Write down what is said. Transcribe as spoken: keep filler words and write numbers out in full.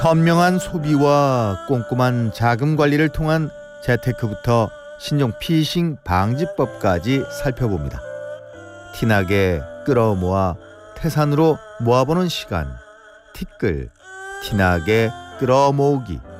현명한 소비와 꼼꼼한 자금 관리를 통한 재테크부터 신종 피싱 방지법까지 살펴봅니다. 티나게 끌어모아 태산으로 모아보는 시간, 티끌, 티나게 끌어모으기.